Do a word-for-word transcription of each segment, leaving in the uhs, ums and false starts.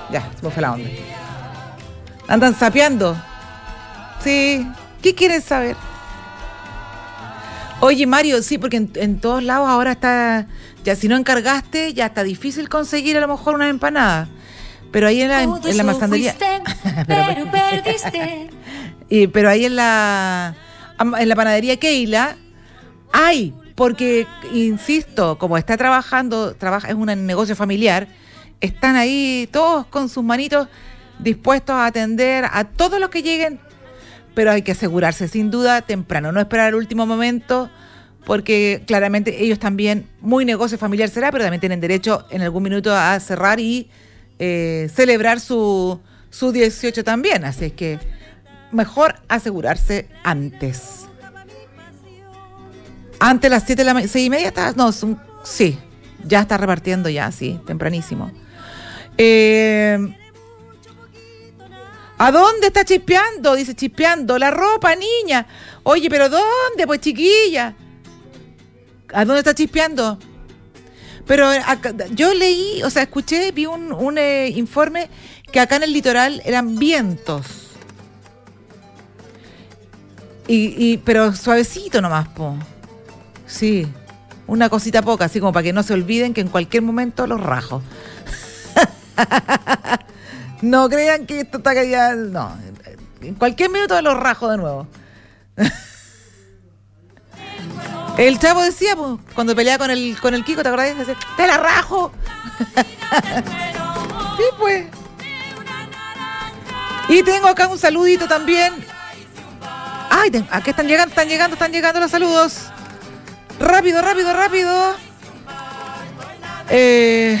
Ya, se me fue la onda. Andan sapeando. Sí. ¿Qué quieren saber? Oye, Mario, sí, porque en, en todos lados ahora está... Ya si no encargaste, ya está difícil conseguir a lo mejor una empanada. Pero ahí en la, en, en la masandería... pero perdiste. y, pero ahí en la... En la panadería Keila hay... Porque, insisto, como está trabajando, trabaja, es un negocio familiar, están ahí todos con sus manitos dispuestos a atender a todos los que lleguen, pero hay que asegurarse sin duda temprano, no esperar al último momento, porque claramente ellos también, muy negocio familiar será, pero también tienen derecho en algún minuto a cerrar y eh, celebrar su, su dieciocho también, así es que mejor asegurarse antes. Antes de las siete de la mañana, seis y media, está, no, son, sí, ya está repartiendo ya, sí, tempranísimo. Eh, ¿A dónde está chispeando? Dice chispeando, la ropa, niña. Oye, pero ¿dónde, pues, chiquilla? ¿A dónde está chispeando? Pero acá, yo leí, o sea, escuché, vi un, un eh, informe que acá en el litoral eran vientos. Y, y pero suavecito nomás, po. Sí, una cosita poca, así como para que no se olviden que en cualquier momento los rajo. No crean que esto está ya, no, en cualquier minuto los rajo de nuevo. El Chavo decía, pues, cuando peleaba con el con el Kiko, ¿te acordás? Decía, ¡te la rajo! Sí, pues. Y tengo acá un saludito también. Ay, aquí están llegando, están llegando, están llegando los saludos. Rápido, rápido, rápido. Eh,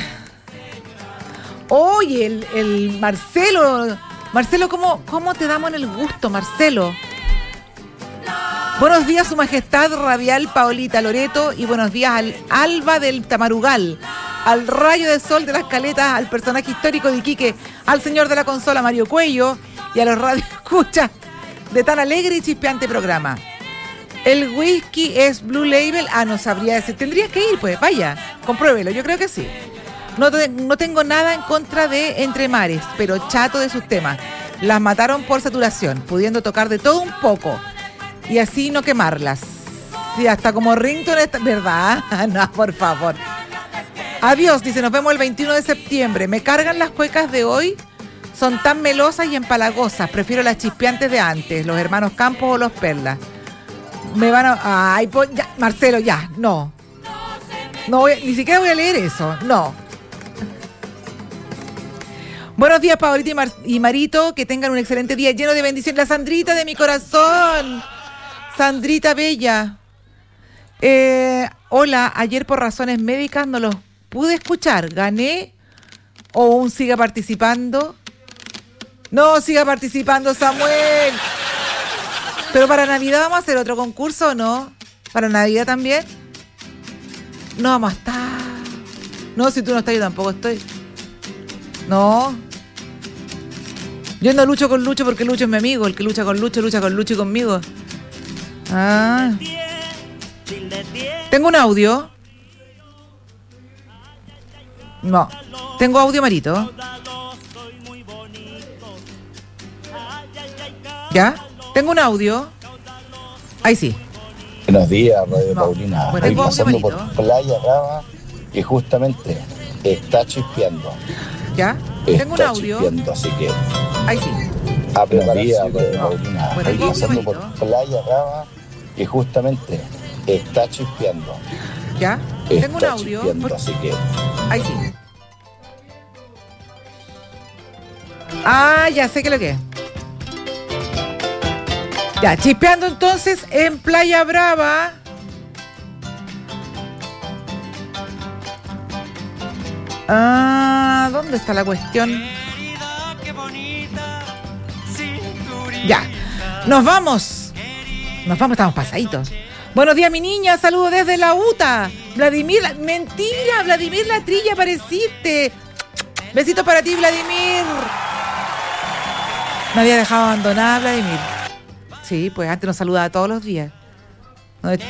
oye, el, el Marcelo. Marcelo, ¿cómo, ¿cómo te damos en el gusto, Marcelo? Buenos días, Su Majestad Radial Paolita Loreto. Y buenos días al Alba del Tamarugal, al Rayo de Sol de las Caletas, al personaje histórico de Iquique, al señor de la consola Mario Cuello y a los radioescuchas de tan alegre y chispeante programa. El whisky es Blue Label. Ah, no sabría decir. Tendrías que ir, pues. Vaya, compruébelo. Yo creo que sí. No, te, no tengo nada en contra de Entre Mares, pero chato de sus temas. Las mataron por saturación, pudiendo tocar de todo un poco y así no quemarlas. Sí, hasta como ringtone está... ¿Verdad? No, por favor. Adiós, dice. Nos vemos el veintiuno de septiembre. Me cargan las cuecas de hoy. Son tan melosas y empalagosas. Prefiero las chispeantes de antes, los hermanos Campos o los Perlas. Me van a... Ay, pues ya, Marcelo, ya, no. No voy, ni siquiera voy a leer eso, no. Buenos días, Paolita y, Mar- y Marito, que tengan un excelente día lleno de bendiciones. La Sandrita de mi corazón, Sandrita bella. Eh, hola, ayer por razones médicas no los pude escuchar. ¿Gané o aún siga participando? No, siga participando, Samuel. Pero para Navidad vamos a hacer otro concurso, ¿o no? ¿Para Navidad también? No vamos a estar. No, si tú no estás, yo tampoco estoy. No. Yo no lucho con Lucho porque Lucho es mi amigo. El que lucha con Lucho, lucha con Lucho y conmigo. Ah. ¿Tengo un audio? No. ¿Tengo audio, Marito? ¿Ya? ¿Tengo un audio? Ahí sí. Buenos días, Radio No. Paulina. Bueno, Estoy tengo audio, pasando por Marito. Playa Brava y justamente está chispeando. ¿Ya? Está ¿Tengo un audio? chispeando, así que Ahí sí. a buenos días, Radio No. Paulina. Bueno, Estoy tengo pasando audio, por Marito. Playa Brava y justamente está chispeando. ¿Ya? ¿Tengo un Está audio? chispeando, Por- así que Ahí sí. Ah, ya sé que lo que es. Ya, chispeando entonces en Playa Brava. Ah, ¿dónde está la cuestión? Ya, nos vamos. Nos vamos, estamos pasaditos. Buenos días, mi niña, saludos desde la UTA. Vladimir, mentira, Vladimir Latrilla, apareciste. Besitos para ti, Vladimir. Me había dejado abandonada, Vladimir. Sí, pues antes nos saludaba todos los días. No, no.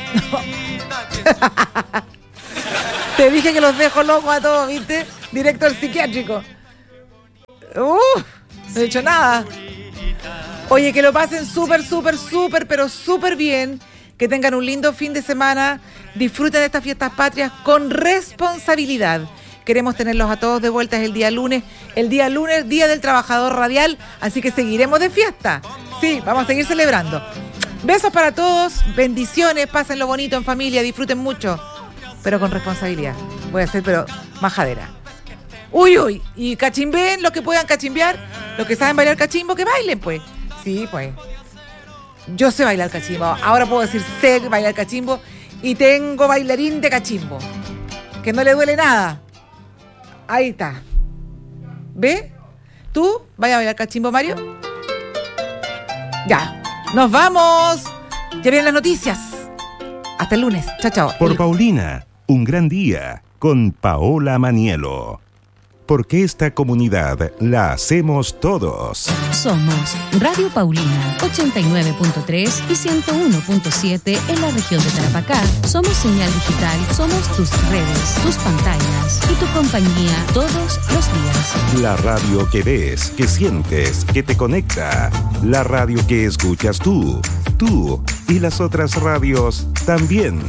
Te dije que los dejo locos a todos, ¿viste? Directo al psiquiátrico. Uh, no he hecho nada. Oye, que lo pasen súper, súper, súper, pero súper bien. Que tengan un lindo fin de semana. Disfruten de estas fiestas patrias con responsabilidad. Queremos tenerlos a todos de vuelta el día lunes. El día lunes, Día del Trabajador Radial. Así que seguiremos de fiesta. Sí, vamos a seguir celebrando. Besos para todos. Bendiciones. Pásenlo bonito en familia. Disfruten mucho. Pero con responsabilidad. Voy a hacer, pero majadera. Uy, uy. Y cachimbeen los que puedan cachimbear. Los que saben bailar cachimbo, que bailen, pues. Sí, pues. Yo sé bailar cachimbo. Ahora puedo decir sé bailar cachimbo. Y tengo bailarín de cachimbo. Que no le duele nada. Ahí está. ¿Ve? ¿Tú vas a bailar cachimbo, Mario? Ya. ¡Nos vamos! Ya vienen las noticias. Hasta el lunes. Chao, chao. Por el... Paulina, un gran día con Paola Manielo. Porque esta comunidad la hacemos todos. Somos Radio Paulina, ochenta y nueve punto tres y ciento uno punto siete en la región de Tarapacá. Somos señal digital, somos tus redes, tus pantallas y tu compañía todos los días. La radio que ves, que sientes, que te conecta. La radio que escuchas tú, tú y las otras radios también.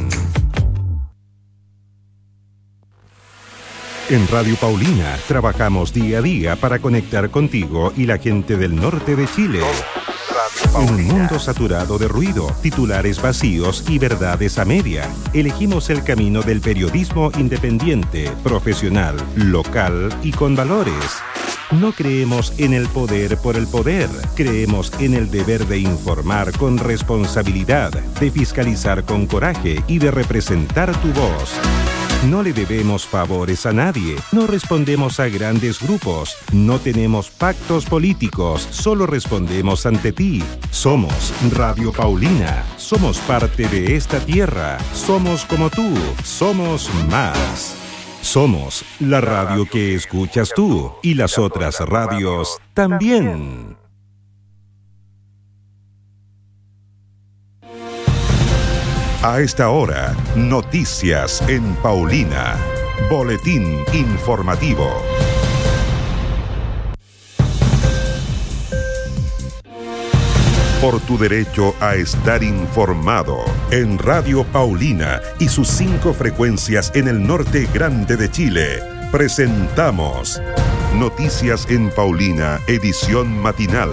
En Radio Paulina trabajamos día a día para conectar contigo y la gente del norte de Chile. En un mundo saturado de ruido, titulares vacíos y verdades a media, elegimos el camino del periodismo independiente, profesional, local y con valores. No creemos en el poder por el poder, creemos en el deber de informar con responsabilidad, de fiscalizar con coraje y de representar tu voz. No le debemos favores a nadie, no respondemos a grandes grupos, no tenemos pactos políticos, solo respondemos ante ti. Somos Radio Paulina, somos parte de esta tierra, somos como tú, somos más. Somos la radio que escuchas tú y las otras radios también. A esta hora, noticias en Paulina. Boletín informativo. Por tu derecho a estar informado. En Radio Paulina y sus cinco frecuencias en el norte grande de Chile. Presentamos Noticias en Paulina, edición matinal.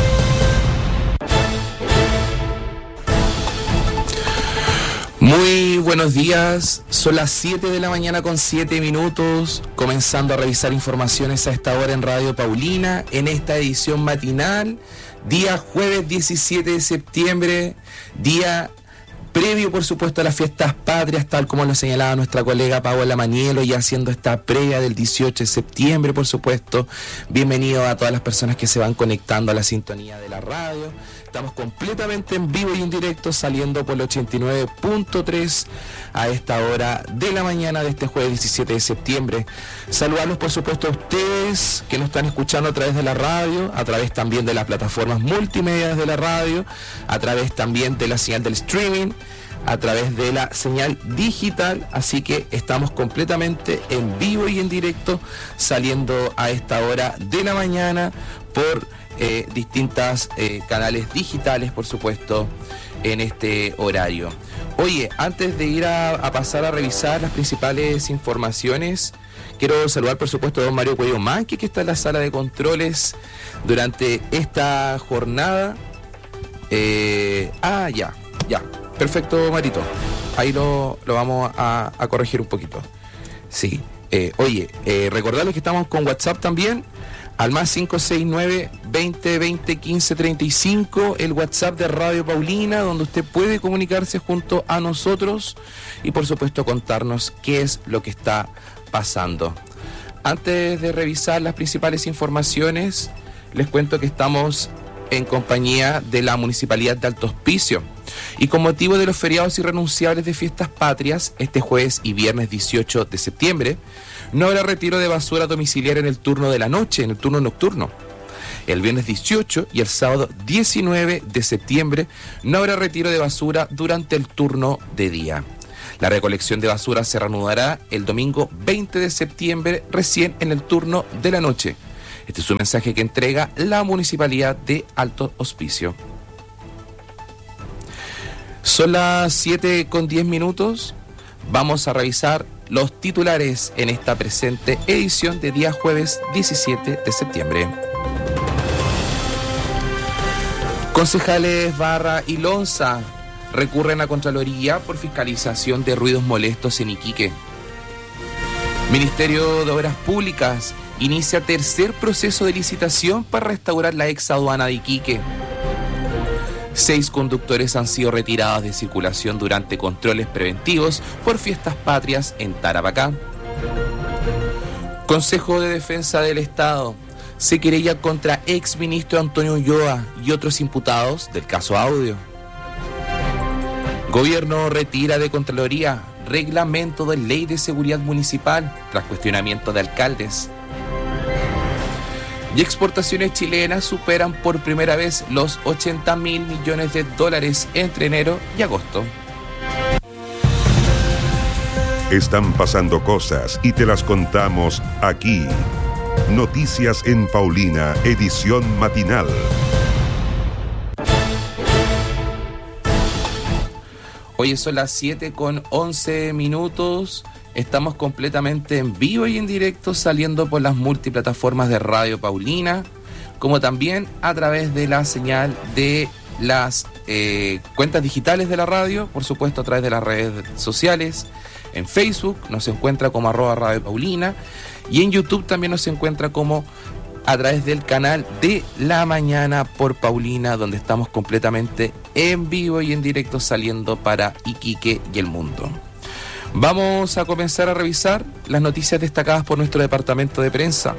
Muy buenos días, son las siete de la mañana con siete minutos, comenzando a revisar informaciones a esta hora en Radio Paulina, en esta edición matinal, día jueves diecisiete de septiembre, día previo por supuesto a las fiestas patrias, tal como lo señalaba nuestra colega Paola Manielo, ya haciendo esta previa del dieciocho de septiembre por supuesto. Bienvenido a todas las personas que se van conectando a la sintonía de la radio. Estamos completamente en vivo y en directo, saliendo por el ochenta y nueve punto tres a esta hora de la mañana de este jueves diecisiete de septiembre. Saludarlos por supuesto a ustedes que nos están escuchando a través de la radio, a través también de las plataformas multimedia de la radio, a través también de la señal del streaming, a través de la señal digital, así que estamos completamente en vivo y en directo, saliendo a esta hora de la mañana por eh, distintas eh, canales digitales, por supuesto, en este horario. Oye, antes de ir a, a pasar a revisar las principales informaciones, quiero saludar, por supuesto, a don Mario Cuello Manqui, que está en la sala de controles durante esta jornada. Eh, ah, ya, ya. Perfecto, Marito. Ahí lo, lo vamos a, a corregir un poquito. Sí. Eh, oye, eh, recordarles que estamos con WhatsApp también. Al más cinco seis nueve, veinte, veinte, quince, treinta y cinco, el WhatsApp de Radio Paulina, donde usted puede comunicarse junto a nosotros y por supuesto contarnos qué es lo que está pasando. Antes de revisar las principales informaciones, les cuento que estamos en compañía de la Municipalidad de Alto Hospicio. Y con motivo de los feriados irrenunciables de fiestas patrias, este jueves y viernes dieciocho de septiembre, no habrá retiro de basura domiciliaria en el turno de la noche, en el turno nocturno. El viernes dieciocho y el sábado diecinueve de septiembre no habrá retiro de basura durante el turno de día. La recolección de basura se reanudará el domingo veinte de septiembre, recién en el turno de la noche. Este es un mensaje que entrega la Municipalidad de Alto Hospicio. Son las siete con diez minutos. Vamos a revisar los titulares en esta presente edición de día jueves diecisiete de septiembre. Concejales Barra y Lonza recurren a Contraloría por fiscalización de ruidos molestos en Iquique. Ministerio de Obras Públicas inicia tercer proceso de licitación para restaurar la ex aduana de Iquique. Seis conductores han sido retirados de circulación durante controles preventivos por fiestas patrias en Tarapacá. Consejo de Defensa del Estado se querella contra exministro Antonio Ulloa y otros imputados del caso Audio. Gobierno retira de Contraloría reglamento de ley de seguridad municipal tras cuestionamiento de alcaldes. Y exportaciones chilenas superan por primera vez los ochenta mil millones de dólares entre enero y agosto. Están pasando cosas y te las contamos aquí. Noticias en Paulina, edición matinal. Hoy son las siete con once minutos. Estamos completamente en vivo y en directo, saliendo por las multiplataformas de Radio Paulina, como también a través de la señal de las eh, cuentas digitales de la radio, por supuesto a través de las redes sociales. En Facebook nos encuentra como arroba Radio Paulina y en YouTube también nos encuentra como a través del canal de La Mañana por Paulina, donde estamos completamente en vivo y en directo saliendo para Iquique y el mundo. Vamos a comenzar a revisar las noticias destacadas por nuestro departamento de prensa.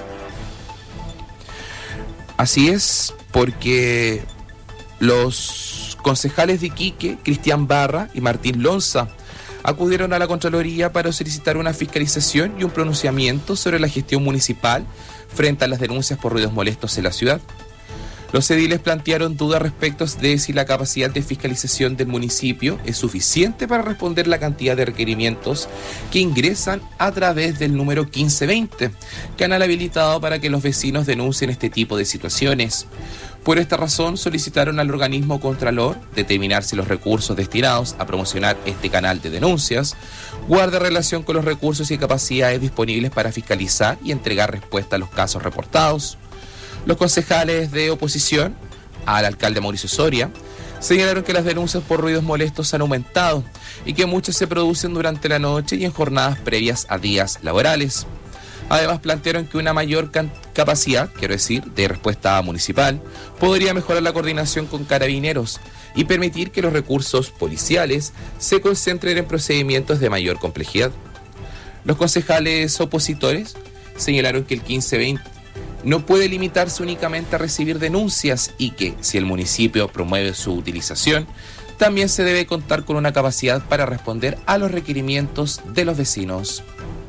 Así es, porque los concejales de Iquique, Cristian Barra y Martín Lonza, acudieron a la Contraloría para solicitar una fiscalización y un pronunciamiento sobre la gestión municipal frente a las denuncias por ruidos molestos en la ciudad. Los ediles plantearon dudas respecto de si la capacidad de fiscalización del municipio es suficiente para responder la cantidad de requerimientos que ingresan a través del número quince veinte, canal habilitado para que los vecinos denuncien este tipo de situaciones. Por esta razón solicitaron al organismo Contralor determinar si los recursos destinados a promocionar este canal de denuncias guarda relación con los recursos y capacidades disponibles para fiscalizar y entregar respuesta a los casos reportados. Los concejales de oposición al alcalde Mauricio Soria señalaron que las denuncias por ruidos molestos han aumentado y que muchas se producen durante la noche y en jornadas previas a días laborales. Además plantearon que una mayor can- capacidad, quiero decir, de respuesta municipal, podría mejorar la coordinación con carabineros y permitir que los recursos policiales se concentren en procedimientos de mayor complejidad. Los concejales opositores señalaron que el quince veinte no puede limitarse únicamente a recibir denuncias y que, si el municipio promueve su utilización, también se debe contar con una capacidad para responder a los requerimientos de los vecinos.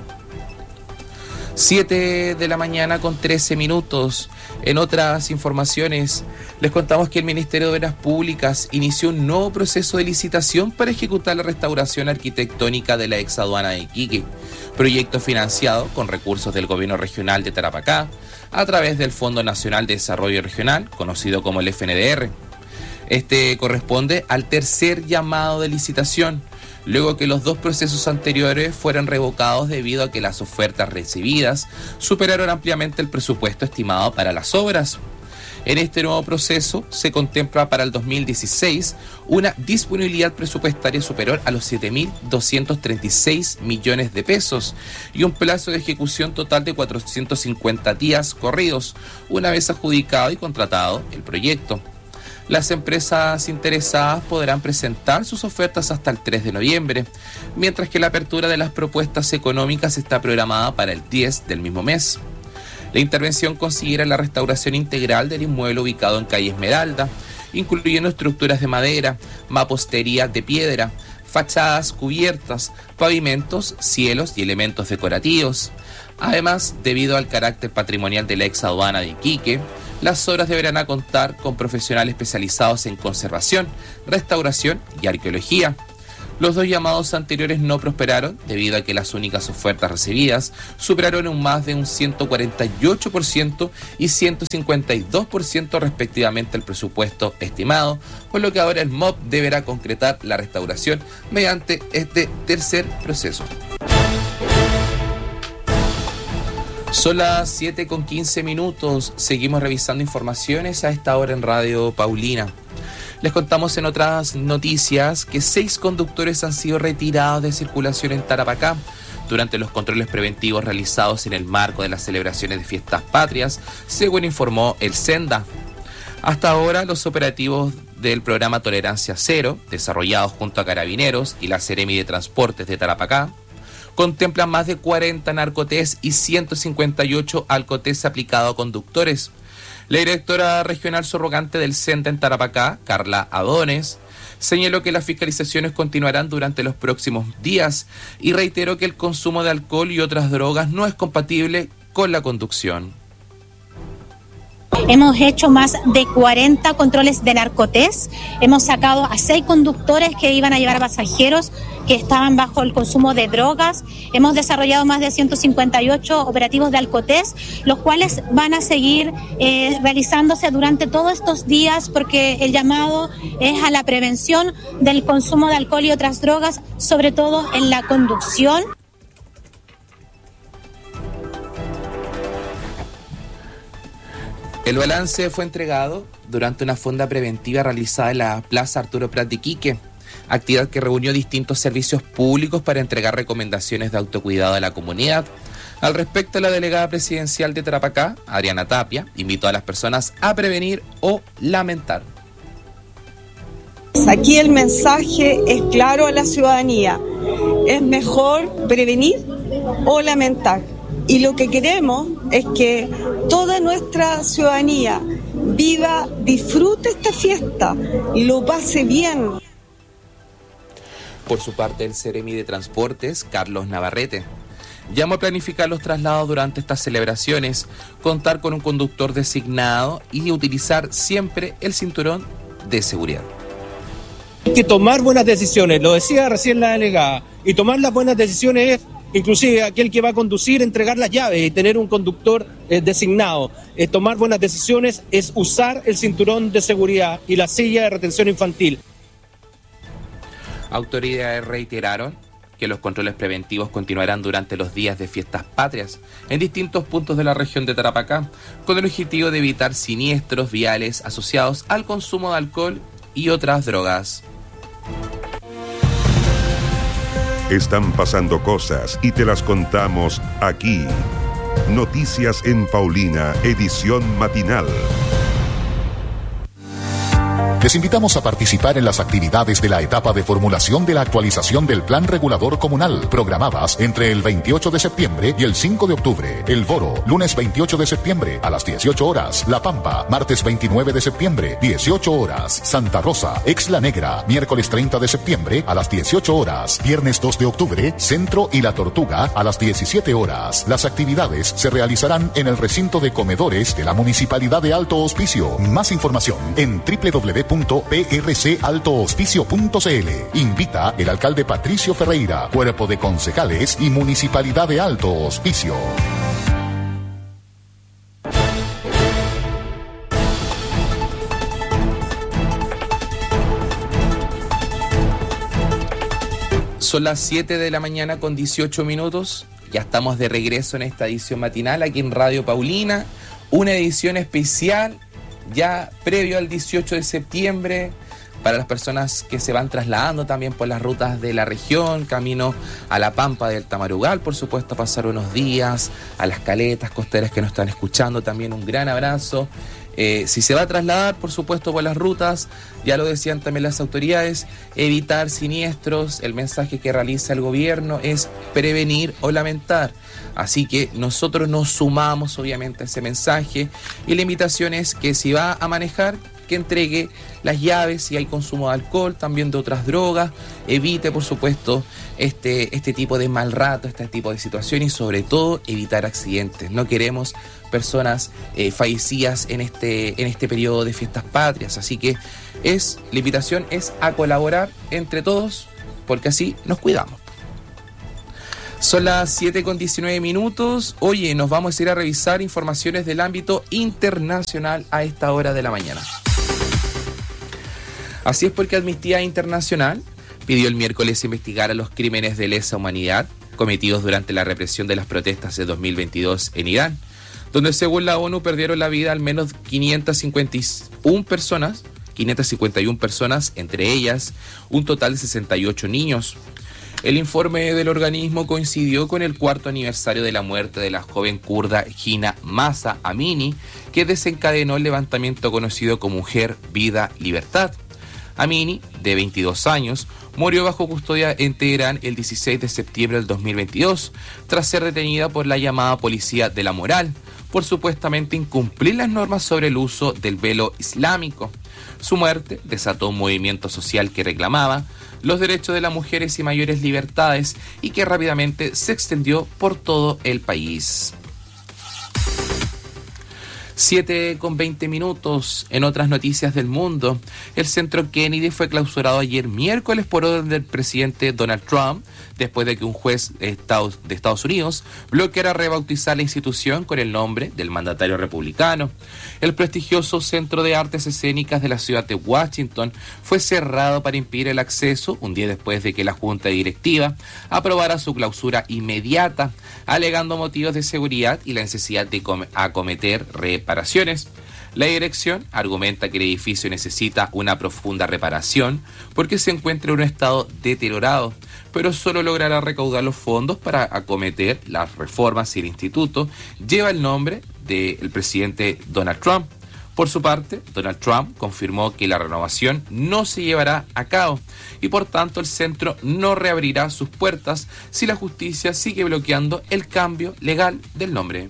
siete de la mañana con trece minutos. En otras informaciones, les contamos que el Ministerio de Obras Públicas inició un nuevo proceso de licitación para ejecutar la restauración arquitectónica de la ex aduana de Iquique, proyecto financiado con recursos del Gobierno Regional de Tarapacá a través del Fondo Nacional de Desarrollo Regional, conocido como el F N D R. Este corresponde al tercer llamado de licitación, luego que los dos procesos anteriores fueron revocados debido a que las ofertas recibidas superaron ampliamente el presupuesto estimado para las obras. En este nuevo proceso se contempla para el dos mil dieciséis una disponibilidad presupuestaria superior a los siete mil doscientos treinta y seis millones de pesos y un plazo de ejecución total de cuatrocientos cincuenta días corridos, una vez adjudicado y contratado el proyecto. Las empresas interesadas podrán presentar sus ofertas hasta el tres de noviembre, mientras que la apertura de las propuestas económicas está programada para el diez del mismo mes. La intervención considera la restauración integral del inmueble ubicado en calle Esmeralda, incluyendo estructuras de madera, mampostería de piedra, fachadas, cubiertas, pavimentos, cielos y elementos decorativos. Además, debido al carácter patrimonial de la ex aduana de Iquique, las obras deberán contar con profesionales especializados en conservación, restauración y arqueología. Los dos llamados anteriores no prosperaron debido a que las únicas ofertas recibidas superaron en más de un ciento cuarenta y ocho por ciento y ciento cincuenta y dos por ciento respectivamente el presupuesto estimado, por lo que ahora el M O P deberá concretar la restauración mediante este tercer proceso. Son las siete con quince minutos, seguimos revisando informaciones a esta hora en Radio Paulina. Les contamos en otras noticias que seis conductores han sido retirados de circulación en Tarapacá durante los controles preventivos realizados en el marco de las celebraciones de Fiestas Patrias, según informó el Senda. Hasta ahora, los operativos del programa Tolerancia Cero, desarrollados junto a Carabineros y la Seremi de Transportes de Tarapacá, contemplan más de cuarenta narcotés y ciento cincuenta y ocho alcotés aplicados a conductores. La directora regional subrogante del Senda en Tarapacá, Carla Adones, señaló que las fiscalizaciones continuarán durante los próximos días y reiteró que el consumo de alcohol y otras drogas no es compatible con la conducción. Hemos hecho más de cuarenta controles de narcotés, hemos sacado a seis conductores que iban a llevar pasajeros que estaban bajo el consumo de drogas, hemos desarrollado más de ciento cincuenta y ocho operativos de alcotés, los cuales van a seguir eh, realizándose durante todos estos días porque el llamado es a la prevención del consumo de alcohol y otras drogas, sobre todo en la conducción. El balance fue entregado durante una fonda preventiva realizada en la Plaza Arturo Prat de Iquique, actividad que reunió distintos servicios públicos para entregar recomendaciones de autocuidado a la comunidad. Al respecto, la delegada presidencial de Tarapacá, Adriana Tapia, invitó a las personas a prevenir o lamentar. Aquí el mensaje es claro a la ciudadanía, es mejor prevenir o lamentar. Y lo que queremos es que toda nuestra ciudadanía viva, disfrute esta fiesta, lo pase bien. Por su parte, el Seremi de Transportes, Carlos Navarrete, llamó a planificar los traslados durante estas celebraciones, contar con un conductor designado y utilizar siempre el cinturón de seguridad. Hay que tomar buenas decisiones, lo decía recién la delegada, y tomar las buenas decisiones es inclusive aquel que va a conducir, entregar las llaves y tener un conductor eh, designado. Eh, tomar buenas decisiones es usar el cinturón de seguridad y la silla de retención infantil. Autoridades reiteraron que los controles preventivos continuarán durante los días de Fiestas Patrias en distintos puntos de la región de Tarapacá, con el objetivo de evitar siniestros viales asociados al consumo de alcohol y otras drogas. Están pasando cosas y te las contamos aquí. Noticias en Paulina, edición matinal. Les invitamos a participar en las actividades de la etapa de formulación de la actualización del Plan Regulador Comunal, programadas entre el veintiocho de septiembre y el cinco de octubre. El Boro, lunes veintiocho de septiembre a las dieciocho horas. La Pampa, martes veintinueve de septiembre, dieciocho horas. Santa Rosa, Exla Negra, miércoles treinta de septiembre a las dieciocho horas. Viernes dos de octubre, Centro y La Tortuga a las diecisiete horas. Las actividades se realizarán en el recinto de comedores de la Municipalidad de Alto Hospicio. Más información en doble u doble u doble u punto p r c alto hospicio punto c l. Invita el alcalde Patricio Ferreira, Cuerpo de Concejales y Municipalidad de Alto Hospicio. Son las siete de la mañana con dieciocho minutos. Ya estamos de regreso en esta edición matinal aquí en Radio Paulina. Una edición especial ya previo al dieciocho de septiembre, para las personas que se van trasladando también por las rutas de la región, camino a la Pampa del Tamarugal, por supuesto, a pasar unos días, a las caletas costeras que nos están escuchando, también un gran abrazo. Eh, si se va a trasladar, por supuesto, por las rutas, ya lo decían también las autoridades, evitar siniestros. El mensaje que realiza el gobierno es prevenir o lamentar. Así que nosotros nos sumamos, obviamente, a ese mensaje, y la invitación es que si va a manejar, que entregue las llaves, si hay consumo de alcohol, también de otras drogas, evite, por supuesto, este, este tipo de mal rato, este tipo de situaciones, y sobre todo evitar accidentes. No queremos personas eh, fallecidas en este, en este periodo de Fiestas Patrias, así que es, la invitación es a colaborar entre todos porque así nos cuidamos. Son las siete con diecinueve minutos. Oye, nos vamos a ir a revisar informaciones del ámbito internacional a esta hora de la mañana. Así es, porque Amnistía Internacional pidió el miércoles investigar a los crímenes de lesa humanidad cometidos durante la represión de las protestas de dos mil veintidós en Irán, donde según la ONU perdieron la vida al menos quinientas cincuenta y una personas, quinientas cincuenta y una personas, entre ellas un total de sesenta y ocho niños. El informe del organismo coincidió con el cuarto aniversario de la muerte de la joven kurda Jina Mahsa Amini, que desencadenó el levantamiento conocido como Mujer, Vida, Libertad. Amini, de veintidós años, murió bajo custodia en Teherán el dieciséis de septiembre del dos mil veintidós, tras ser detenida por la llamada Policía de la Moral, por supuestamente incumplir las normas sobre el uso del velo islámico. Su muerte desató un movimiento social que reclamaba los derechos de las mujeres y mayores libertades, y que rápidamente se extendió por todo el país. siete con veinte minutos. En otras noticias del mundo, el Centro Kennedy fue clausurado ayer miércoles por orden del presidente Donald Trump, después de que un juez de Estados, de Estados Unidos bloqueara rebautizar la institución con el nombre del mandatario republicano. El prestigioso Centro de Artes Escénicas de la ciudad de Washington fue cerrado para impedir el acceso un día después de que la junta directiva aprobara su clausura inmediata, alegando motivos de seguridad y la necesidad de acometer reparaciones. La dirección argumenta que el edificio necesita una profunda reparación porque se encuentra en un estado deteriorado, pero solo logrará recaudar los fondos para acometer las reformas si el instituto lleva el nombre del presidente Donald Trump. Por su parte, Donald Trump confirmó que la renovación no se llevará a cabo y por tanto el centro no reabrirá sus puertas si la justicia sigue bloqueando el cambio legal del nombre.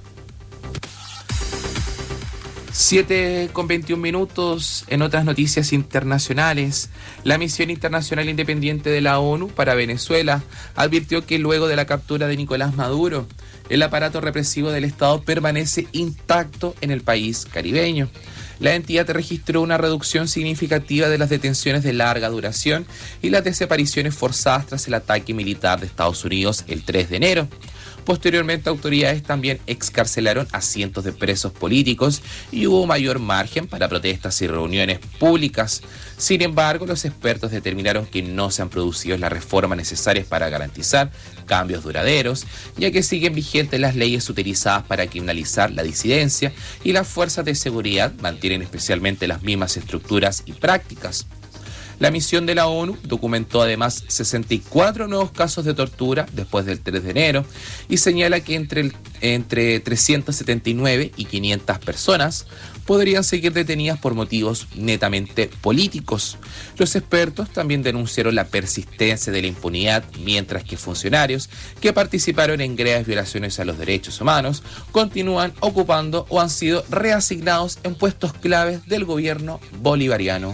siete con veintiún minutos. En otras noticias internacionales, la Misión Internacional Independiente de la ONU para Venezuela advirtió que luego de la captura de Nicolás Maduro, el aparato represivo del Estado permanece intacto en el país caribeño. La entidad registró una reducción significativa de las detenciones de larga duración y las desapariciones forzadas tras el ataque militar de Estados Unidos el tres de enero. Posteriormente, autoridades también excarcelaron a cientos de presos políticos y hubo mayor margen para protestas y reuniones públicas. Sin embargo, los expertos determinaron que no se han producido las reformas necesarias para garantizar cambios duraderos, ya que siguen vigentes las leyes utilizadas para criminalizar la disidencia y las fuerzas de seguridad mantienen especialmente las mismas estructuras y prácticas. La misión de la ONU documentó además sesenta y cuatro nuevos casos de tortura después del tres de enero y señala que entre, el, entre trescientas setenta y nueve y quinientas personas podrían seguir detenidas por motivos netamente políticos. Los expertos también denunciaron la persistencia de la impunidad, mientras que funcionarios que participaron en graves violaciones a los derechos humanos continúan ocupando o han sido reasignados en puestos claves del gobierno bolivariano.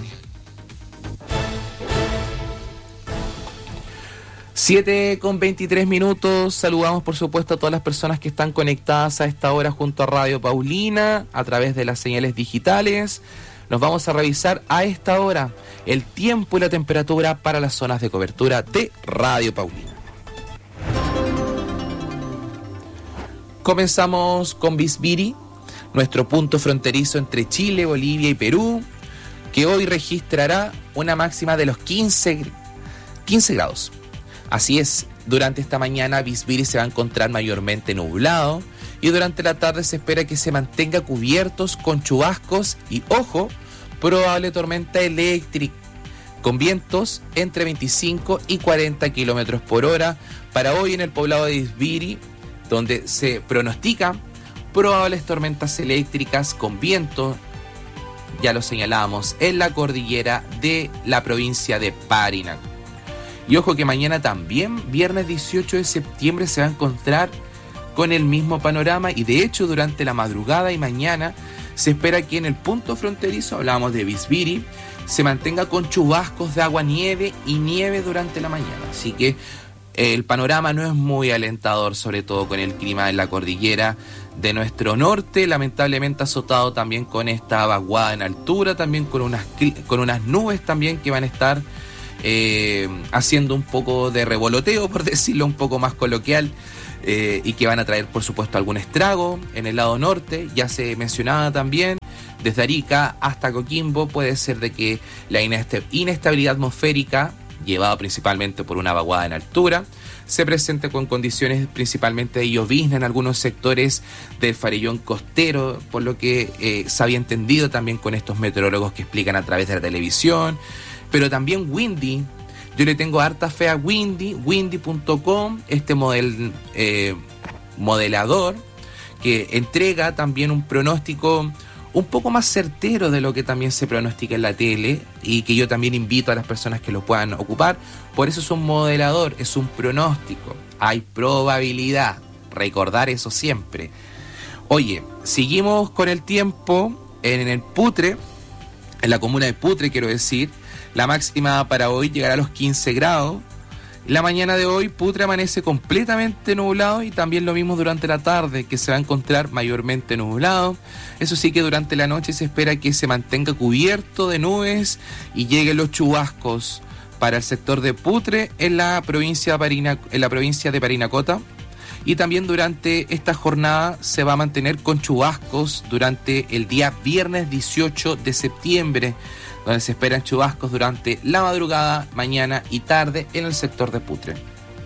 siete con veintitrés minutos. Saludamos por supuesto a todas las personas que están conectadas a esta hora junto a Radio Paulina a través de las señales digitales. Nos vamos a revisar a esta hora el tiempo y la temperatura para las zonas de cobertura de Radio Paulina. Comenzamos con Bisbiri, nuestro punto fronterizo entre Chile, Bolivia y Perú, que hoy registrará una máxima de los quince, quince grados. Así es, durante esta mañana Bisbiri se va a encontrar mayormente nublado y durante la tarde se espera que se mantenga cubiertos con chubascos y, ojo, probable tormenta eléctrica con vientos entre veinticinco y cuarenta kilómetros por hora para hoy en el poblado de Bisbiri, donde se pronostican probables tormentas eléctricas con viento, ya lo señalamos, en la cordillera de la provincia de Parinacota. Y ojo que mañana también, viernes dieciocho de septiembre, se va a encontrar con el mismo panorama y de hecho durante la madrugada y mañana se espera que en el punto fronterizo, hablábamos de Bisbiri, se mantenga con chubascos de agua nieve y nieve durante la mañana. Así que el panorama no es muy alentador, sobre todo con el clima en la cordillera de nuestro norte, lamentablemente azotado también con esta vaguada en altura, también con unas, con unas nubes también que van a estar eh, haciendo un poco de revoloteo, por decirlo un poco más coloquial, eh, y que van a traer, por supuesto, algún estrago en el lado norte. Ya se mencionaba también, desde Arica hasta Coquimbo, puede ser de que la inestabilidad atmosférica, llevada principalmente por una vaguada en altura, se presente con condiciones principalmente de llovizna en algunos sectores del farellón costero, por lo que eh, se había entendido también con estos meteorólogos que explican a través de la televisión, pero también Windy. Yo le tengo harta fe a Windy, windy punto com, este model, eh, modelador que entrega también un pronóstico un poco más certero de lo que también se pronostica en la tele, y que yo también invito a las personas que lo puedan ocupar. Por eso es un modelador, es un pronóstico, hay probabilidad, recordar eso siempre. Oye, seguimos con el tiempo en el Putre, en la comuna de Putre quiero decir. La máxima para hoy llegará a los quince grados. La mañana de hoy, Putre amanece completamente nublado, y también lo mismo durante la tarde, que se va a encontrar mayormente nublado. Eso sí, que durante la noche se espera que se mantenga cubierto de nubes y lleguen los chubascos para el sector de Putre en la provincia de, Parina, en la provincia de Parinacota. Y también durante esta jornada se va a mantener con chubascos durante el día viernes dieciocho de septiembre, donde se esperan chubascos durante la madrugada, mañana y tarde en el sector de Putre.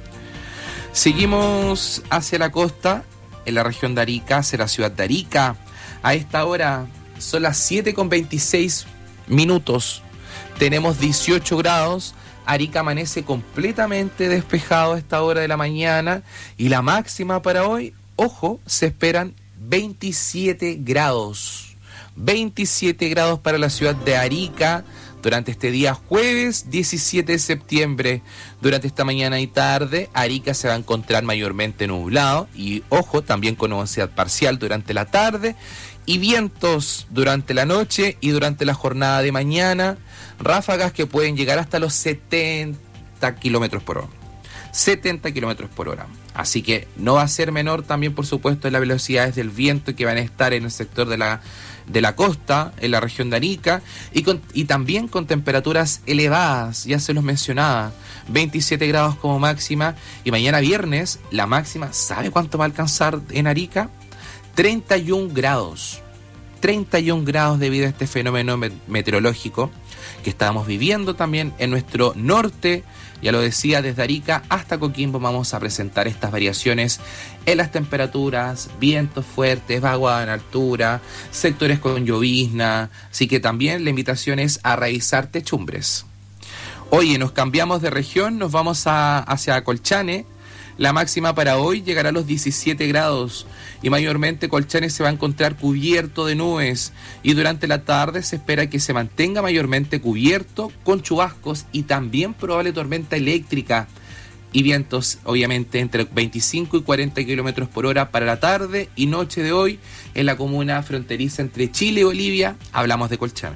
Seguimos hacia la costa, en la región de Arica, hacia la ciudad de Arica. A esta hora son las siete con veintiséis minutos. Tenemos dieciocho grados. Arica amanece completamente despejado a esta hora de la mañana. Y la máxima para hoy, ojo, se esperan veintisiete grados. veintisiete grados para la ciudad de Arica durante este día jueves diecisiete de septiembre. Durante esta mañana y tarde, Arica se va a encontrar mayormente nublado y, ojo, también con nubosidad parcial durante la tarde y vientos durante la noche y durante la jornada de mañana, ráfagas que pueden llegar hasta los setenta kilómetros por hora. setenta kilómetros por hora. Así que no va a ser menor también, por supuesto, las velocidades del viento que van a estar en el sector de la de la costa, en la región de Arica, y, con, y también con temperaturas elevadas, ya se los mencionaba, veintisiete grados como máxima, y mañana viernes la máxima, ¿sabe cuánto va a alcanzar en Arica? treinta y un grados, treinta y un grados debido a este fenómeno meteorológico que estábamos viviendo también en nuestro norte. Ya lo decía, desde Arica hasta Coquimbo vamos a presentar estas variaciones en las temperaturas, vientos fuertes, vaguada en altura, sectores con llovizna, así que también la invitación es a revisar techumbres. Oye, nos cambiamos de región, nos vamos a, hacia Colchane. La máxima para hoy llegará a los diecisiete grados y mayormente Colchane se va a encontrar cubierto de nubes, y durante la tarde se espera que se mantenga mayormente cubierto con chubascos y también probable tormenta eléctrica y vientos obviamente entre veinticinco y cuarenta kilómetros por hora para la tarde y noche de hoy en la comuna fronteriza entre Chile y Bolivia. Hablamos de Colchane.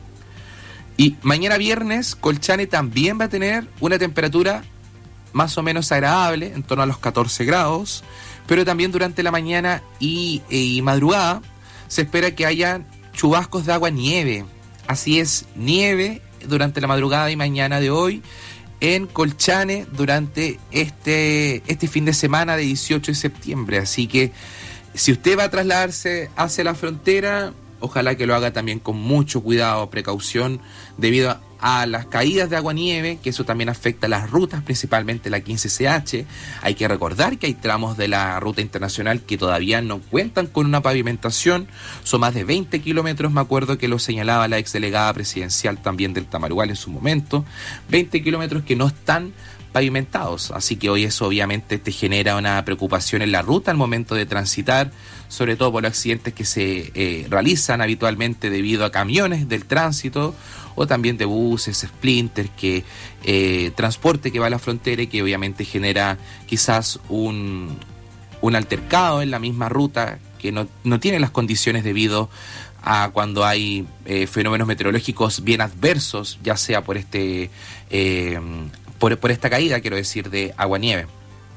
Y mañana viernes Colchane también va a tener una temperatura más o menos agradable, en torno a los catorce grados, pero también durante la mañana y, y madrugada se espera que haya chubascos de agua nieve. Así es, nieve durante la madrugada y mañana de hoy en Colchane durante este, este fin de semana de dieciocho de septiembre. Así que si usted va a trasladarse hacia la frontera, ojalá que lo haga también con mucho cuidado, precaución, debido a a las caídas de agua-nieve, que eso también afecta a las rutas, principalmente la quince C H. Hay que recordar que hay tramos de la ruta internacional que todavía no cuentan con una pavimentación, son más de veinte kilómetros, me acuerdo que lo señalaba la exdelegada presidencial también del Tamarugal en su momento, veinte kilómetros que no están pavimentados, así que hoy eso obviamente te genera una preocupación en la ruta al momento de transitar, sobre todo por los accidentes que se eh, realizan habitualmente debido a camiones del tránsito o también de buses, splinters, que eh, transporte que va a la frontera y que obviamente genera quizás un, un altercado en la misma ruta que no, no tiene las condiciones debido a cuando hay eh, fenómenos meteorológicos bien adversos, ya sea por este eh, por, por esta caída, quiero decir, de agua-nieve.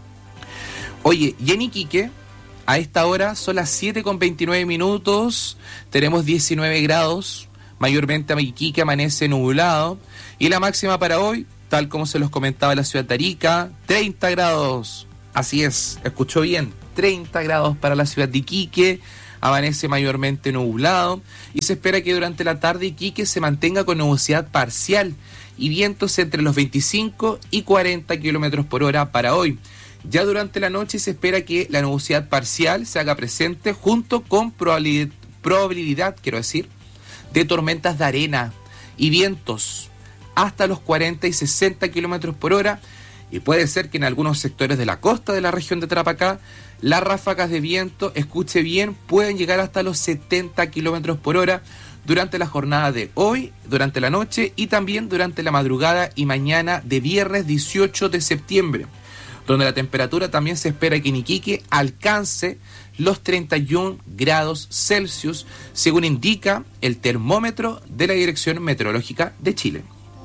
Oye, y en Iquique, a esta hora son las siete con veintinueve minutos, tenemos diecinueve grados, mayormente a Iquique amanece nublado, y la máxima para hoy tal como se los comentaba, la ciudad de Arica, treinta grados. Así es, escuchó bien, treinta grados para la ciudad de Iquique. Amanece mayormente nublado y se espera que durante la tarde Iquique se mantenga con nubosidad parcial y vientos entre los veinticinco y cuarenta kilómetros por hora para hoy. Ya durante la noche se espera que la nubosidad parcial se haga presente junto con probabilidad, probabilidad quiero decir, de tormentas de arena y vientos hasta los cuarenta y sesenta kilómetros por hora, y puede ser que en algunos sectores de la costa de la región de Tarapacá las ráfagas de viento, escuche bien, pueden llegar hasta los setenta kilómetros por hora durante la jornada de hoy, durante la noche y también durante la madrugada y mañana de viernes dieciocho de septiembre, donde la temperatura también se espera que en Iquique alcance los treinta y un grados Celsius, según indica el termómetro de la Dirección Meteorológica de Chile.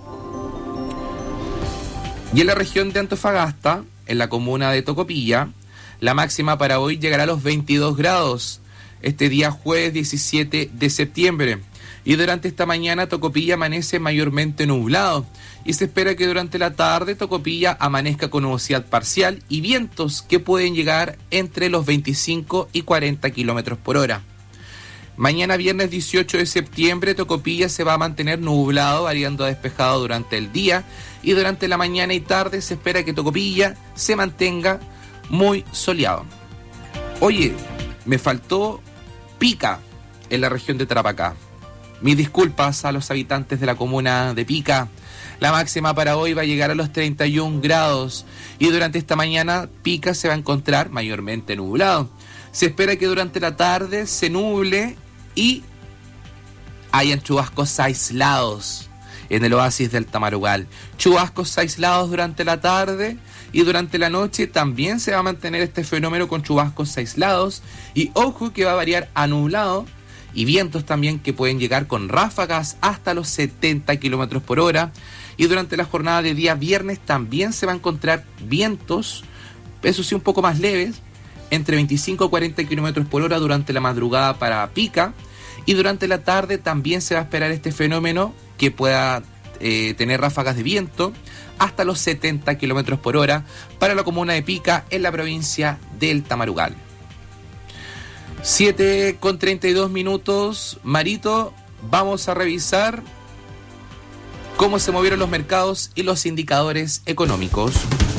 Y en la región de Antofagasta, en la comuna de Tocopilla, la máxima para hoy llegará a los veintidós grados, este día jueves diecisiete de septiembre. Y durante esta mañana Tocopilla amanece mayormente nublado y se espera que durante la tarde Tocopilla amanezca con nubosidad parcial y vientos que pueden llegar entre los veinticinco y cuarenta kilómetros por hora. Mañana viernes dieciocho de septiembre Tocopilla se va a mantener nublado, variando a despejado durante el día, y durante la mañana y tarde se espera que Tocopilla se mantenga muy soleado. Oye, me faltó Pica en la región de Tarapacá. Mis disculpas a los habitantes de la comuna de Pica. La máxima para hoy va a llegar a los treinta y un grados y durante esta mañana Pica se va a encontrar mayormente nublado. Se espera que durante la tarde se nuble y hayan chubascos aislados en el oasis del Tamarugal. Chubascos aislados durante la tarde y durante la noche también se va a mantener este fenómeno con chubascos aislados y ojo que va a variar a nublado y vientos también que pueden llegar con ráfagas hasta los setenta kilómetros por hora. Y durante la jornada de día viernes también se va a encontrar vientos, eso sí un poco más leves, entre veinticinco y cuarenta kilómetros por hora durante la madrugada para Pica, y durante la tarde también se va a esperar este fenómeno que pueda eh, tener ráfagas de viento hasta los setenta kilómetros por hora para la comuna de Pica en la provincia del Tamarugal. siete con treinta y dos minutos, Marito, vamos a revisar cómo se movieron los mercados y los indicadores económicos.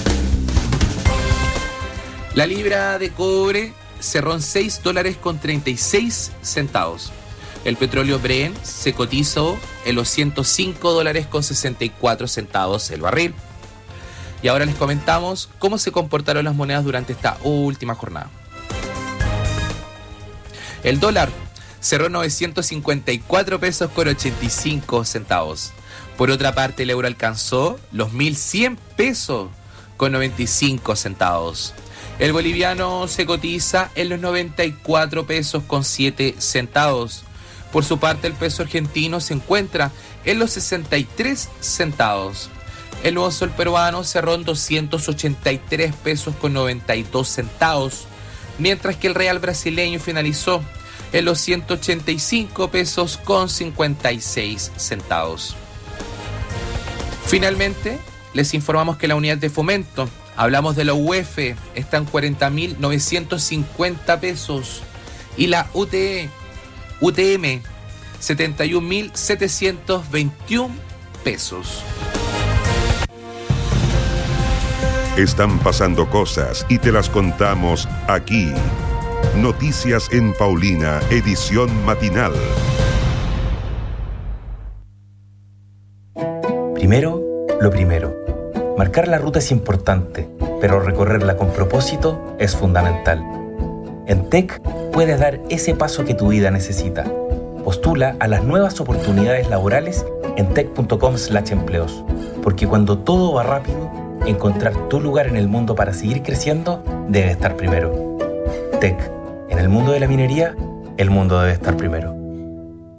La libra de cobre cerró en seis dólares con treinta y seis centavos. El petróleo Brent se cotizó en los ciento cinco dólares con sesenta y cuatro centavos el barril. Y ahora les comentamos cómo se comportaron las monedas durante esta última jornada. El dólar cerró en novecientos cincuenta y cuatro pesos con ochenta y cinco centavos. Por otra parte, el euro alcanzó los mil cien pesos con noventa y cinco centavos. El boliviano se cotiza en los noventa y cuatro pesos con siete centavos. Por su parte, el peso argentino se encuentra en los sesenta y tres centavos. El nuevo sol peruano cerró en doscientos ochenta y tres pesos con noventa y dos centavos, mientras que el real brasileño finalizó en los ciento ochenta y cinco pesos con cincuenta y seis centavos. Finalmente, les informamos que la unidad de fomento, hablamos de la U E F, está en cuarenta mil novecientos cincuenta pesos y la U T E, U T M, setenta y un mil setecientos veintiún pesos. Están pasando cosas y te las contamos aquí. Noticias en Paulina, edición matinal. Primero, lo primero. Marcar la ruta es importante, pero recorrerla con propósito es fundamental. En T E C puedes dar ese paso que tu vida necesita. Postula a las nuevas oportunidades laborales en tec punto com slash empleos, porque cuando todo va rápido, encontrar tu lugar en el mundo para seguir creciendo debe estar primero. T E C. En el mundo de la minería, el mundo debe estar primero.